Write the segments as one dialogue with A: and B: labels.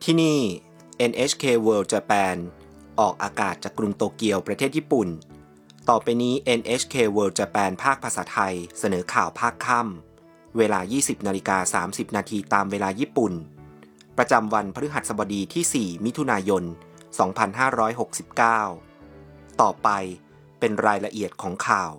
A: ที่นี่ NHK World Japan ออกอากาศจากกรุงโตเกียวประเทศญี่ปุ่นต่อไปนี้ NHK World Japan ภาคภาษาไทยเสนอข่าวภาคค่ำเวลา 20:30 นาทีตามเวลาญี่ปุ่นประจำวันพฤหัสบดีที่ 4 มิถุนายน 2569ต่อไปเป็นรายละเอียดของข่าว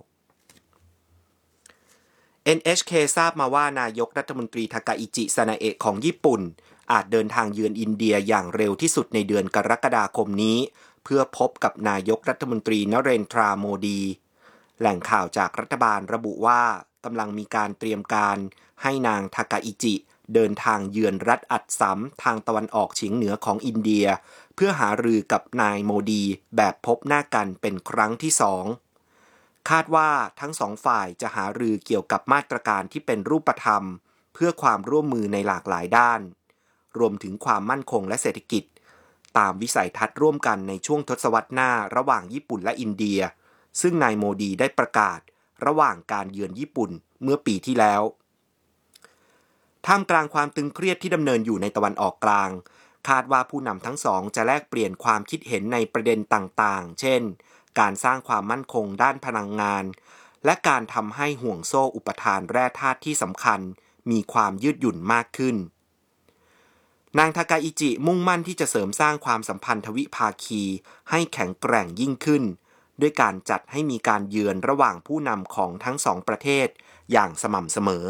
A: NHK ทราบมาว่านายกรัฐมนตรีทาคาอิจิซานาเอะของญี่ปุ่นอาจเดินทางเยือนอินเดียอย่างเร็วที่สุดในเดือนกรกฎาคมนี้เพื่อพบกับนายกรัฐมนตรีนเรนทราโมดีแหล่งข่าวจากรัฐบาลระบุว่ากำลังมีการเตรียมการให้นางทาคาอิจิเดินทางเยือนรัฐอัสสัมทางตะวันออกเฉียงเหนือของอินเดียเพื่อหารือกับนายโมดีแบบพบหน้ากันเป็นครั้งที่สองคาดว่าทั้งสองฝ่ายจะหารือเกี่ยวกับมาตรการที่เป็นรูปธรรมเพื่อความร่วมมือในหลากหลายด้านรวมถึงความมั่นคงและเศรษฐกิจตามวิสัยทัศน์ร่วมกันในช่วงทศวรรษหน้าระหว่างญี่ปุ่นและอินเดียซึ่งนายโมดีได้ประกาศระหว่างการเยือนญี่ปุ่นเมื่อปีที่แล้วท่ามกลางความตึงเครียดที่ดำเนินอยู่ในตะวันออกกลางคาดว่าผู้นำทั้งสองจะแลกเปลี่ยนความคิดเห็นในประเด็นต่างๆเช่นการสร้างความมั่นคงด้านพลังงานและการทำให้ห่วงโซ่อุปทานแร่ธาตุที่สำคัญมีความยืดหยุ่นมากขึ้นนางทาคาอิจิมุ่งมั่นที่จะเสริมสร้างความสัมพันธ์ทวิภาคีให้แข็งแกร่งยิ่งขึ้นด้วยการจัดให้มีการเยือนระหว่างผู้นำของทั้งสองประเทศอย่างสม่ำเสมอ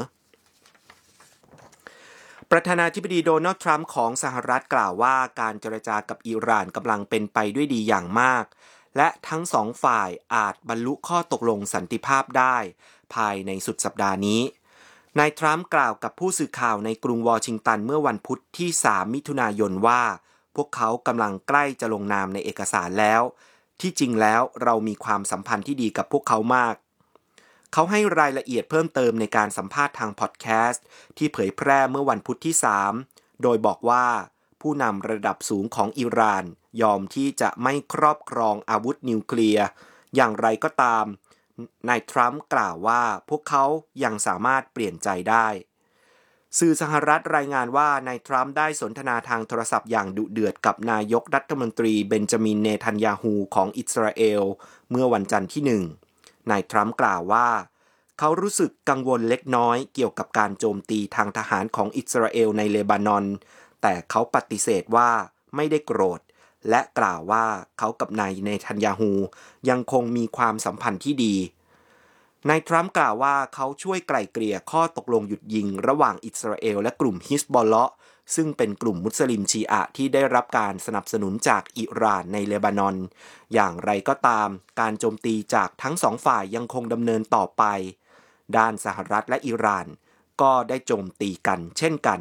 A: ประธานาธิบดีโดนัลด์ทรัมป์ของสหรัฐกล่าวว่าการเจรจากับอิหร่านกำลังเป็นไปด้วยดีอย่างมากและทั้งสองฝ่ายอาจบรรลุข้อตกลงสันติภาพได้ภายในสุดสัปดาห์นี้นายทรัมป์กล่าวกับผู้สื่อข่าวในกรุงวอชิงตันเมื่อวันพุธที่ 3 มิถุนายนว่าพวกเขากำลังใกล้จะลงนามในเอกสารแล้วที่จริงแล้วเรามีความสัมพันธ์ที่ดีกับพวกเขามากเขาให้รายละเอียดเพิ่มเติมในการสัมภาษณ์ทางพอดแคสต์ที่เผยแพร่เมื่อวันพุธที่ 3โดยบอกว่าผู้นำระดับสูงของอิหร่านยอมที่จะไม่ครอบครองอาวุธนิวเคลียร์อย่างไรก็ตามนายทรัมป์กล่าวว่าพวกเขายังสามารถเปลี่ยนใจได้สื่อสหรัฐรายงานว่านายทรัมป์ได้สนทนาทางโทรศัพท์อย่างดุเดือดกับนายกรัฐมนตรีเบนจามินเนทันยาฮูของอิสราเอลเมื่อวันจันทร์ที่1นายทรัมป์กล่าวว่าเขารู้สึกกังวลเล็กน้อยเกี่ยวกับการโจมตีทางทหารของอิสราเอลในเลบานอนแต่เขาปฏิเสธว่าไม่ได้โกรธและกล่าวว่าเขากับนายเนทันยาฮูยังคงมีความสัมพันธ์ที่ดีนายทรัมป์กล่าวว่าเขาช่วยไกล่เกลี่ยข้อตกลงหยุดยิงระหว่างอิสราเอลและกลุ่มฮิซบอลเลาะห์ซึ่งเป็นกลุ่มมุสลิมชีอะห์ที่ได้รับการสนับสนุนจากอิหร่านในเลบานอนอย่างไรก็ตามการโจมตีจากทั้งสองฝ่ายยังคงดำเนินต่อไปด้านสหรัฐและอิหร่านก็ได้โจมตีกันเช่นกัน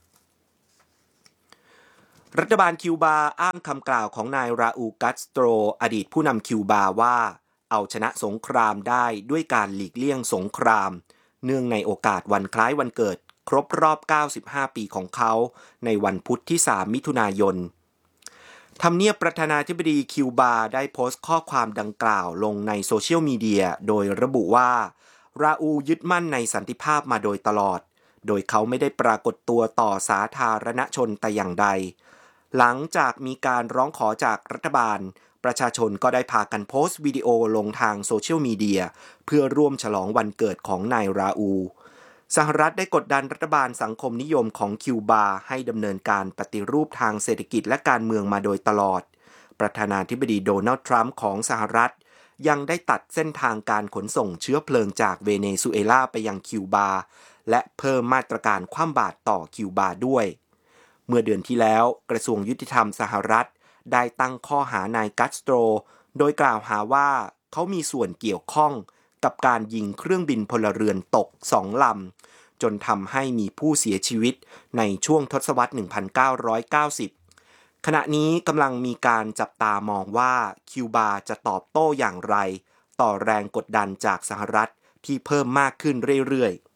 A: รัฐบาลคิวบาอ้างคำกล่าวของนายราอูล กัสโตรอดีตผู้นำคิวบาว่าเอาชนะสงครามได้ด้วยการหลีกเลี่ยงสงครามเนื่องในโอกาสวันคล้ายวันเกิดครบรอบ95ปีของเขาในวันพุธที่ 3 มิถุนายนทำเนียบประธานาธิบดีคิวบาได้โพสต์ข้อความดังกล่าวลงในโซเชียลมีเดียโดยระบุว่าราอูลยึดมั่นในสันติภาพมาโดยตลอดโดยเขาไม่ได้ปรากฏตัวต่อสาธารณชนแต่อย่างใดหลังจากมีการร้องขอจากรัฐบาลประชาชนก็ได้พากันโพสต์วิดีโอลงทางโซเชียลมีเดียเพื่อร่วมฉลองวันเกิดของนายราอูลสหรัฐได้กดดันรัฐบาลสังคมนิยมของคิวบาให้ดำเนินการปฏิรูปทางเศรษฐกิจและการเมืองมาโดยตลอดประธานาธิบดีโดนัลด์ทรัมป์ของสหรัฐยังได้ตัดเส้นทางการขนส่งเชื้อเพลิงจากเวเนซุเอลาไปยังคิวบาและเพิ่มมาตรการคว่ำบาตรต่อคิวบาด้วยเมื่อเดือนที่แล้วกระทรวงยุติธรรมสหรัฐได้ตั้งข้อหานายกัสโตรโดยกล่าวหาว่าเขามีส่วนเกี่ยวข้องกับการยิงเครื่องบินพลเรือนตก2 ลำจนทำให้มีผู้เสียชีวิตในช่วงทศวรรษ 1990 ขณะนี้กำลังมีการจับตามองว่าคิวบาจะตอบโต้อย่างไรต่อแรงกดดันจากสหรัฐที่เพิ่มมากขึ้นเรื่อยๆ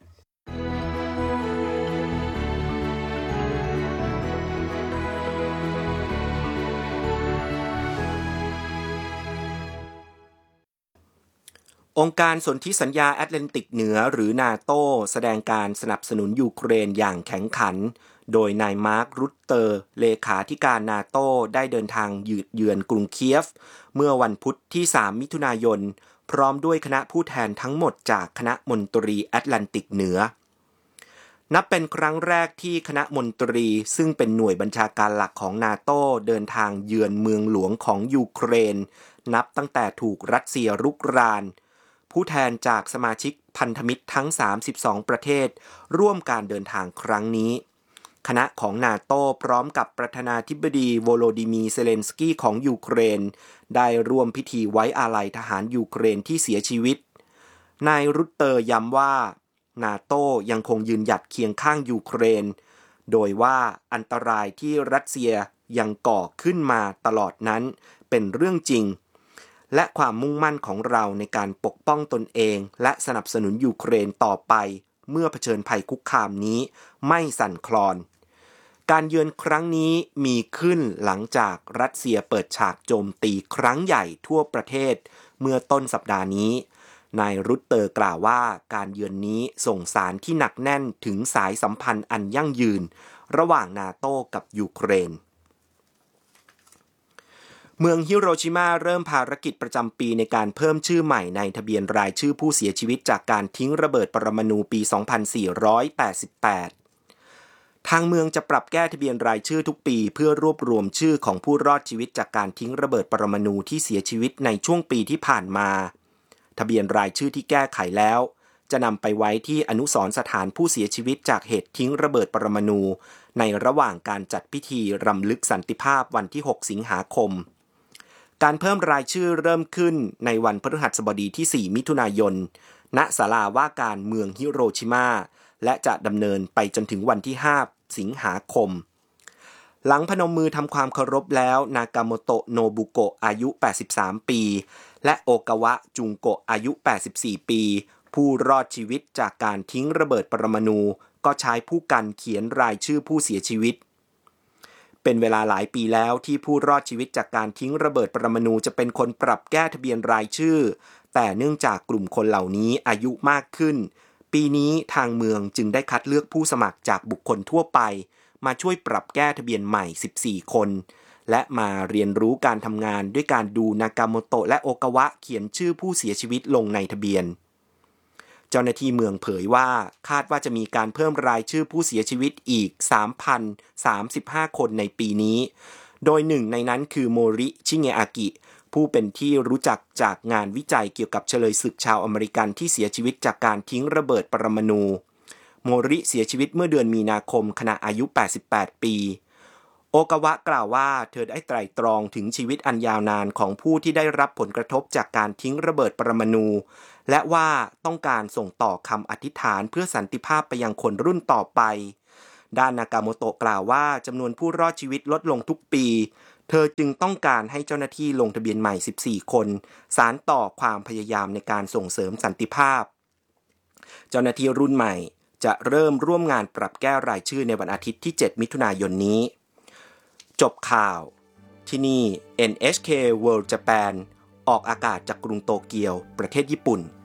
A: องค์การสนธิสัญญาแอตแลนติกเหนือหรือนาโตแสดงการสนับสนุนยูเครนอย่างแข็งขันโดยนายมาร์ค รุตเตอร์เลขาธิการนาโต้ได้เดินทางเยือนกรุงเคียฟเมื่อวันพุธที่ 3 มิถุนายนพร้อมด้วยคณะผู้แทนทั้งหมดจากคณะมนตรีแอตแลนติกเหนือนับเป็นครั้งแรกที่คณะมนตรีซึ่งเป็นหน่วยบัญชาการหลักของนาโต้เดินทางเยือนเมืองหลวงของยูเครนนับตั้งแต่ถูกรัสเซียรุกรานผู้แทนจากสมาชิกพันธมิตรทั้ง32ประเทศร่วมการเดินทางครั้งนี้คณะของนาโต้พร้อมกับประธานาธิบดีโวโลดิมีร์ เซเลนสกี้ของยูเครนได้ร่วมพิธีไว้อาลัยทหารยูเครนที่เสียชีวิตนายรุตเตอร์ย้ำว่านาโต้ยังคงยืนหยัดเคียงข้างยูเครนโดยว่าอันตรายที่รัสเซียยังก่อขึ้นมาตลอดนั้นเป็นเรื่องจริงและความมุ่งมั่นของเราในการปกป้องตนเองและสนับสนุนยูเครนต่อไปเมื่อเผชิญภัยคุกคามนี้ไม่สั่นคลอนการเยือนครั้งนี้มีขึ้นหลังจากรัสเซียเปิดฉากโจมตีครั้งใหญ่ทั่วประเทศเมื่อต้นสัปดาห์นี้นายรุตเตอร์กล่าวว่าการเยือนนี้ส่งสารที่หนักแน่นถึงสายสัมพันธ์อันยั่งยืนระหว่างนาโต้กับยูเครนเมืองฮิโรชิมาเริ่มภารกิจประจำปีในการเพิ่มชื่อใหม่ในทะเบียนรายชื่อผู้เสียชีวิตจากการทิ้งระเบิดปรมาณูปี 2488 ทางเมืองจะปรับแก้ทะเบียนรายชื่อทุกปีเพื่อรวบรวมชื่อของผู้รอดชีวิตจากการทิ้งระเบิดปรมาณูที่เสียชีวิตในช่วงปีที่ผ่านมาทะเบียนรายชื่อที่แก้ไขแล้วจะนำไปไว้ที่อนุสรณ์สถานผู้เสียชีวิตจากเหตุทิ้งระเบิดปรมาณูในระหว่างการจัดพิธีรำลึกสันติภาพวันที่ 6 สิงหาคมการเพิ่มรายชื่อเริ่มขึ้นในวันพฤหัสบดีที่ 4 มิถุนายนณศาลาว่าการเมืองฮิโรชิมาและจะดำเนินไปจนถึงวันที่ 5 สิงหาคมหลังพนมมือทำความเคารพแล้วนากาโมโตะ โนบุโกะอายุ 83 ปีและโอกาวะ จุงโกะอายุ 84 ปีผู้รอดชีวิตจากการทิ้งระเบิดปรมาณูก็ใช้ผู้กันเขียนรายชื่อผู้เสียชีวิตเป็นเวลาหลายปีแล้วที่ผู้รอดชีวิตจากการทิ้งระเบิดปรมาณูจะเป็นคนปรับแก้ทะเบียนรายชื่อแต่เนื่องจากกลุ่มคนเหล่านี้อายุมากขึ้นปีนี้ทางเมืองจึงได้คัดเลือกผู้สมัครจากบุคคลทั่วไปมาช่วยปรับแก้ทะเบียนใหม่14คนและมาเรียนรู้การทำงานด้วยการดูนากาโมโตะและโอกาวะเขียนชื่อผู้เสียชีวิตลงในทะเบียนเจ้าหน้าที่เมืองเผยว่าคาดว่าจะมีการเพิ่มรายชื่อผู้เสียชีวิตอีก 3,035 คนในปีนี้โดยหนึ่งในนั้นคือโมริ ชิเงอากิผู้เป็นที่รู้จักจากงานวิจัยเกี่ยวกับเฉลยศึกชาวอเมริกันที่เสียชีวิตจากการทิ้งระเบิดปรมาณูโมริเสียชีวิตเมื่อเดือนมีนาคมขณะอายุ 88 ปีโอกาวะกล่าวว่าเธอได้ไตร่ตรองถึงชีวิตอันยาวนานของผู้ที่ได้รับผลกระทบจากการทิ้งระเบิดปรมาณูและว่าต้องการส่งต่อคำอธิษฐานเพื่อสันติภาพไปยังคนรุ่นต่อไปด้านนากาโมโตะกล่าวว่าจำนวนผู้รอดชีวิตลดลงทุกปีเธอจึงต้องการให้เจ้าหน้าที่ลงทะเบียนใหม่14คนสานต่อความพยายามในการส่งเสริมสันติภาพเจ้าหน้าที่รุ่นใหม่จะเริ่มร่วมงานปรับแก้รายชื่อในวันอาทิตย์ที่ 7 มิถุนายนนี้จบข่าวที่นี่ NHK World Japan ออกอากาศจากกรุงโตเกียวประเทศญี่ปุ่น